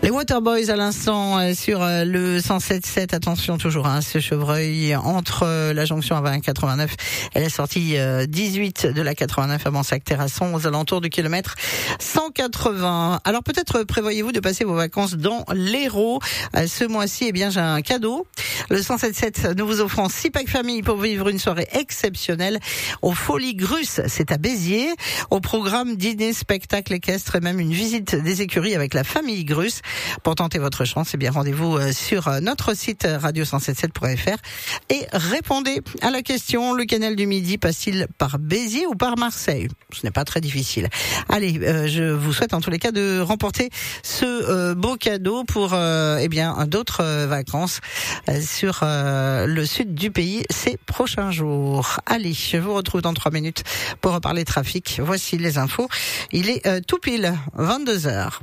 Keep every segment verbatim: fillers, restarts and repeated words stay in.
Les Waterboys à l'instant sur le cent sept sept. Attention toujours, hein, ce chevreuil entre la jonction à vingt quatre-vingt-neuf et la sortie dix-huit de la quatre-vingt-neuf à Mansac-Terrasson aux alentours du kilomètre cent quatre-vingts. Alors peut-être prévoyez-vous de passer vos vacances dans l'Hérault. Ce mois-ci, eh bien j'ai un cadeau. Le cent sept sept, nous vous offrons six packs famille pour vivre une soirée exceptionnelle au Folies Grus. C'est à Béziers. Au programme dîner, spectacle équestre et même une visite des écuries avec la famille Grus. Pour tenter votre chance, eh bien rendez-vous sur notre site radio cent soixante-dix-sept point f r et répondez à la question: le canal du Midi passe-t-il par Béziers ou par Marseille? Ce n'est pas très difficile. Allez, euh, je vous souhaite en tous les cas de remporter ce euh, beau cadeau pour euh, eh bien d'autres euh, vacances euh, sur euh, le sud du pays ces prochains jours. Allez, je vous retrouve dans trois minutes pour reparler trafic. Voici les infos. Il est euh, tout pile vingt-deux heures.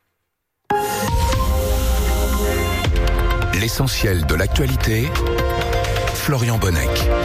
L'essentiel de l'actualité, Florian Bonnec.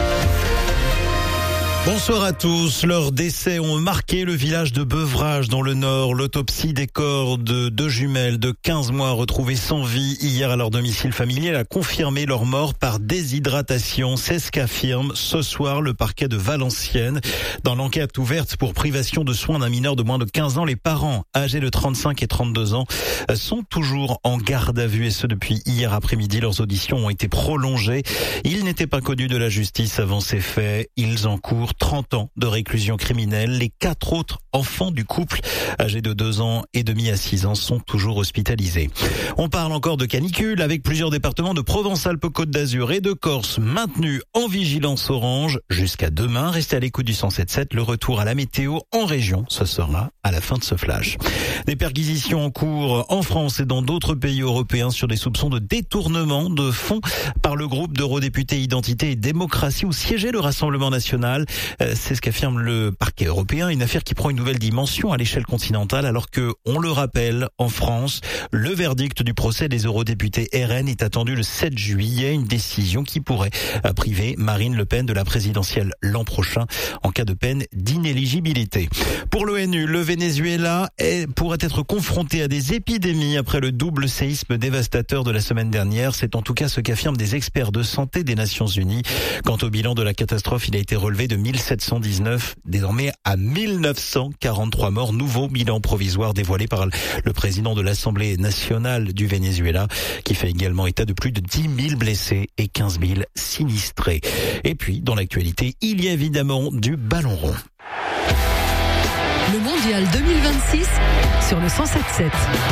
Bonsoir à tous. Leurs décès ont marqué le village de Beuvrages dans le Nord. L'autopsie des corps de deux jumelles de quinze mois retrouvées sans vie hier à leur domicile familial a confirmé leur mort par déshydratation. C'est ce qu'affirme ce soir le parquet de Valenciennes. Dans l'enquête ouverte pour privation de soins d'un mineur de moins de quinze ans, les parents âgés de trente-cinq et trente-deux ans sont toujours en garde à vue et ce depuis hier après-midi. Leurs auditions ont été prolongées. Ils n'étaient pas connus de la justice avant ces faits. Ils encourent trente ans de réclusion criminelle. Les quatre autres enfants du couple, âgés de deux ans et demi à six ans, sont toujours hospitalisés. On parle encore de canicule avec plusieurs départements de Provence-Alpes-Côte d'Azur et de Corse maintenus en vigilance orange jusqu'à demain. Restez à l'écoute du cent soixante-dix-sept. Le retour à la météo en région, ce sera à la fin de ce flash. Des perquisitions en cours en France et dans d'autres pays européens sur des soupçons de détournement de fonds par le groupe d'eurodéputés Identité et Démocratie où siégeait le Rassemblement national. C'est ce qu'affirme le parquet européen, une affaire qui prend une nouvelle dimension à l'échelle continentale alors que, on le rappelle, en France, le verdict du procès des eurodéputés R N est attendu le sept juillet, une décision qui pourrait priver Marine Le Pen de la présidentielle l'an prochain en cas de peine d'inéligibilité. Pour l'ONU, le Venezuela est, pourrait être confronté à des épidémies après le double séisme dévastateur de la semaine dernière. C'est en tout cas ce qu'affirment des experts de santé des Nations Unies. Quant au bilan de la catastrophe, il a été relevé de mille sept cent dix-neuf, désormais à mille neuf cent quarante-trois morts. Nouveau bilan provisoire dévoilé par le président de l'Assemblée nationale du Venezuela, qui fait également état de plus de dix mille blessés et quinze mille sinistrés. Et puis, dans l'actualité, il y a évidemment du ballon rond. Le mondial deux mille vingt-six sur le cent soixante-dix-sept.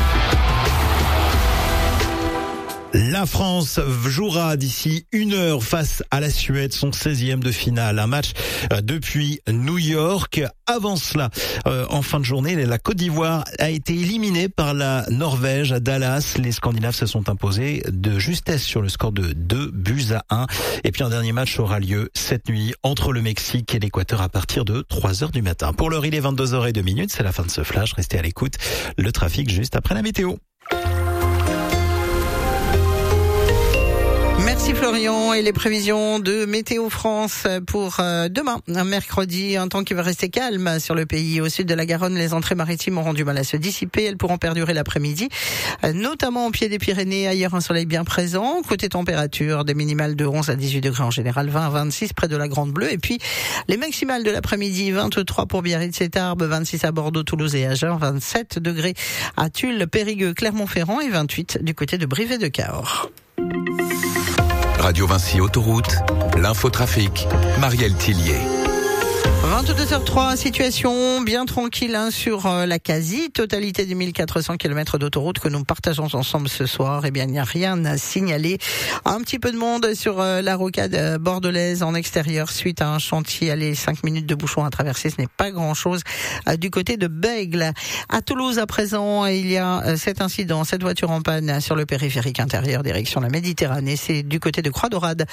La France jouera d'ici une heure face à la Suède, son seizième de finale. Un match depuis New York. Avant cela, euh, en fin de journée, la Côte d'Ivoire a été éliminée par la Norvège à Dallas. Les Scandinaves se sont imposés de justesse sur le score de deux buts à un. Et puis un dernier match aura lieu cette nuit entre le Mexique et l'Équateur à partir de trois heures du matin. Pour l'heure, il est vingt-deux heures zéro deux. C'est la fin de ce flash. Restez à l'écoute. Le trafic juste après la météo. Merci Florian. Et les prévisions de Météo France pour euh, demain, un mercredi, un temps qui va rester calme sur le pays. Au sud de la Garonne, les entrées maritimes auront du mal à se dissiper. Elles pourront perdurer l'après-midi, euh, notamment au pied des Pyrénées. Ailleurs, un soleil bien présent. Côté température, des minimales de onze à dix-huit degrés en général, vingt à vingt-six près de la Grande Bleue. Et puis, les maximales de l'après-midi, vingt-trois pour Biarritz et Tarbes, vingt-six à Bordeaux, Toulouse et Agen, vingt-sept degrés à Tulle, Périgueux, Clermont-Ferrand et vingt-huit du côté de Brive et de Cahors. Radio Vinci Autoroute, l'infotrafic, Marielle Tillier. vingt-deux heures trois, situation bien tranquille hein, sur euh, la quasi-totalité des mille quatre cents kilomètres d'autoroute que nous partageons ensemble ce soir. Eh bien, il n'y a rien à signaler. Un petit peu de monde sur euh, la rocade bordelaise en extérieur suite à un chantier. Allez, cinq minutes de bouchon à traverser, ce n'est pas grand-chose. Euh, du côté de Bègle, à Toulouse à présent, il y a euh, cet incident, cette voiture en panne sur le périphérique intérieur direction la Méditerranée. C'est du côté de Croix-Dorade.